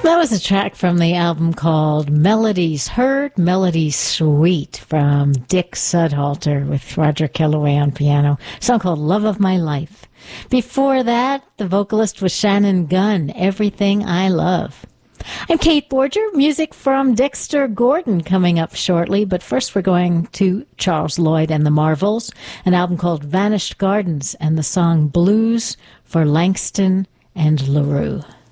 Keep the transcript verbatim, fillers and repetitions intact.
That was a track from the album called Melodies Heard, Melodies Sweet from Dick Sudhalter with Roger Kellaway on piano. A song called Love of My Life. Before that, the vocalist was Shannon Gunn, Everything I Love. I'm Kate Borger, music from Dexter Gordon coming up shortly, but first we're going to Charles Lloyd and the Marvels, an album called Vanished Gardens and the song Blues for Langston and LaRue.